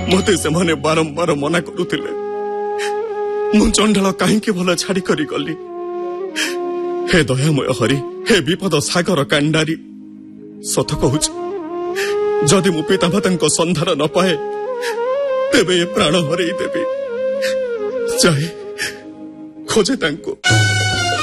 मते से माने बारंबार मना करुथिले मु चंडाल कहीं भल छाड़ी करी गली। हे दयामय हरि, हे विपद सागर कांडारी, सत कहूच जदि मु पिता माता संधार न पाए तेबे प्राण हरई देवी। जाए खोजे तांको।